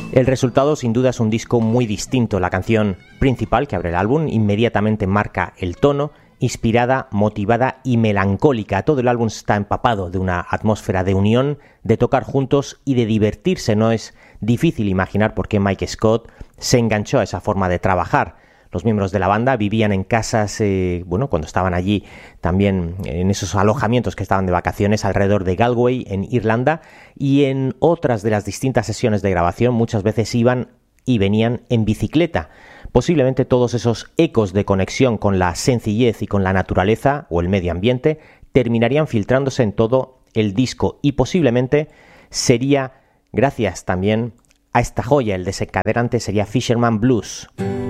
El resultado sin duda es un disco muy distinto. La canción principal que abre el álbum inmediatamente marca el tono, inspirada, motivada y melancólica. Todo el álbum está empapado de una atmósfera de unión, de tocar juntos y de divertirse. No es difícil imaginar por qué Mike Scott se enganchó a esa forma de trabajar. Los miembros de la banda vivían en casas, cuando estaban allí también en esos alojamientos que estaban de vacaciones alrededor de Galway, en Irlanda, y en otras de las distintas sesiones de grabación muchas veces iban y venían en bicicleta. Posiblemente todos esos ecos de conexión con la sencillez y con la naturaleza o el medio ambiente terminarían filtrándose en todo el disco y posiblemente sería gracias también a esta joya, el desencadenante sería Fisherman Blues.